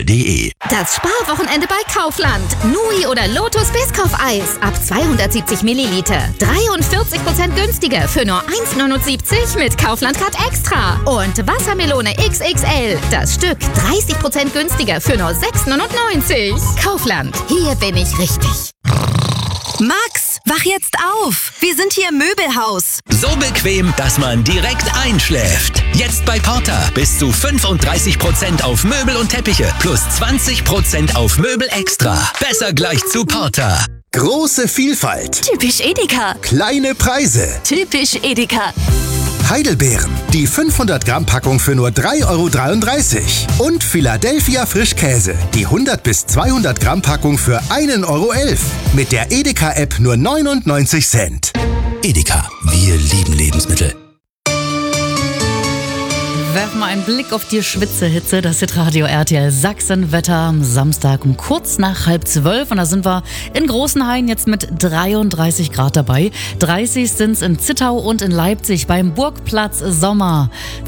Kaufland.de. Das Sparwochenende bei Kaufland. Nui oder Lotus Biscoff-Eis ab 270 Milliliter. 43% günstiger für nur 1,79 mit Kaufland Card Extra. Und Wassermelone XXL. Das Stück 30% günstiger für nur 6,99. Kaufland. Hier bin ich richtig. Max, wach jetzt auf! Wir sind hier im Möbelhaus. So bequem, dass man direkt einschläft. Jetzt bei Porter bis zu 35% auf Möbel und Teppiche plus 20% auf Möbel extra. Besser gleich zu Porter. Große Vielfalt. Typisch Edeka. Kleine Preise. Typisch Edeka. Heidelbeeren. Die 500 Gramm Packung für nur 3,33 €. Und Philadelphia Frischkäse. Die 100 bis 200 Gramm Packung für 1,11 €. Mit der Edeka-App nur 99 Cent. Edeka, wir lieben Lebensmittel. Werfen wir einen Blick auf die Schwitzehitze. Das Hitradio RTL Sachsen-Wetter am Samstag um kurz nach 11:30. Und da sind wir in Großenhain jetzt mit 33 Grad dabei. 30 sind es in Zittau und in Leipzig beim Burgplatz Sommer.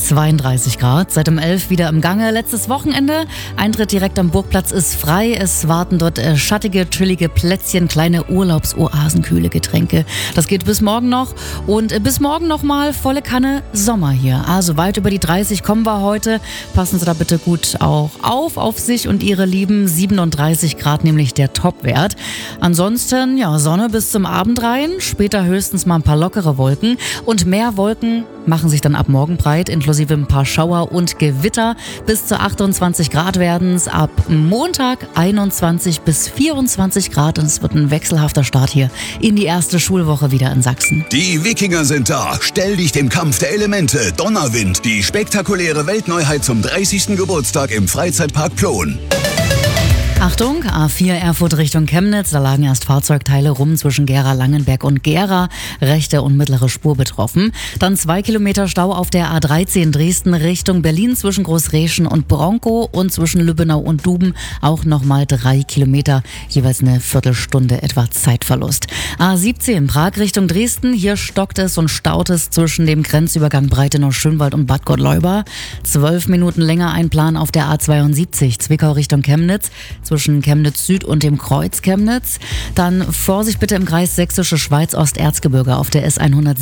32 Grad, seit um 11 wieder im Gange. Letztes Wochenende, Eintritt direkt am Burgplatz ist frei. Es warten dort schattige, chillige Plätzchen, kleine Urlaubsoasen, kühle Getränke. Das geht bis morgen noch. Und bis morgen nochmal volle Kanne Sommer hier. Also weit über die 30 kommen wir heute. Passen Sie da bitte gut auch auf sich und Ihre Lieben. 37 Grad nämlich der Topwert. Ansonsten, ja, Sonne bis zum Abend rein. Später höchstens mal ein paar lockere Wolken. Und mehr Wolken machen sich dann ab morgen breit, inklusive ein paar Schauer und Gewitter. Bis zu 28 Grad werden es ab Montag 21 bis 24 Grad. Und es wird ein wechselhafter Start hier in die erste Schulwoche wieder in Sachsen. Die Wikinger sind da. Stell dich dem Kampf der Elemente. Donnerwind, die spektakuläre Weltneuheit zum 30. Geburtstag im Freizeitpark Plon. Achtung, A4 Erfurt Richtung Chemnitz, da lagen erst Fahrzeugteile rum zwischen Gera, Langenberg und Gera, rechte und mittlere Spur betroffen. Dann 2 Kilometer Stau auf der A13 Dresden Richtung Berlin zwischen Großreschen und Bronkow und zwischen Lübbenau und Duben auch nochmal 3 Kilometer, jeweils eine Viertelstunde etwa Zeitverlust. A17 Prag Richtung Dresden, hier stockt es und staut es zwischen dem Grenzübergang Breitenau-Schönwald und Bad Gottleuba. 12 Minuten länger Einplan auf der A72 Zwickau Richtung Chemnitz, zwischen Chemnitz Süd und dem Kreuz Chemnitz. Dann Vorsicht bitte im Kreis Sächsische Schweiz Osterzgebirge auf der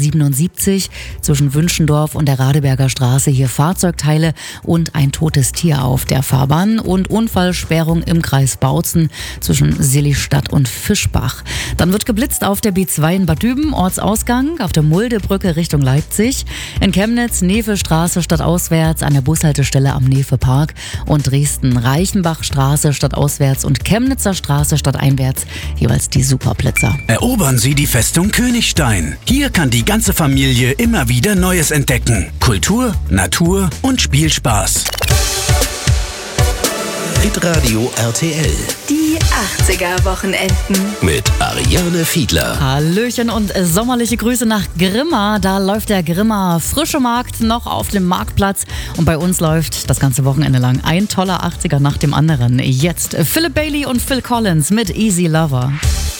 S177 zwischen Wünschendorf und der Radeberger Straße. Hier Fahrzeugteile und ein totes Tier auf der Fahrbahn und Unfallsperrung im Kreis Bautzen zwischen Seligstadt und Fischbach. Dann wird geblitzt auf der B2 in Bad Düben, Ortsausgang auf der Muldebrücke Richtung Leipzig. In Chemnitz Nevestraße stadtauswärts an der Bushaltestelle am Nevepark und Dresden Reichenbachstraße stadtauswärts und Chemnitzer Straße stadteinwärts jeweils die Superblitzer. Erobern Sie die Festung Königstein. Hier kann die ganze Familie immer wieder Neues entdecken. Kultur, Natur und Spielspaß. Hitradio RTL. Die 80er-Wochenenden. Mit Ariane Fiedler. Hallöchen und sommerliche Grüße nach Grimma. Da läuft der Grimma Frische Markt noch auf dem Marktplatz. Und bei uns läuft das ganze Wochenende lang ein toller 80er nach dem anderen. Jetzt Philip Bailey und Phil Collins mit Easy Lover.